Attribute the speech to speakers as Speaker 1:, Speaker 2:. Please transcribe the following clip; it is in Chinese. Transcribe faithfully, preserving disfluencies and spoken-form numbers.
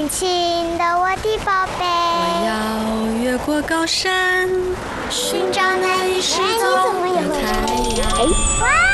Speaker 1: 亲的我的宝贝，
Speaker 2: 我要越过高山，
Speaker 1: 寻找那已失踪的太阳。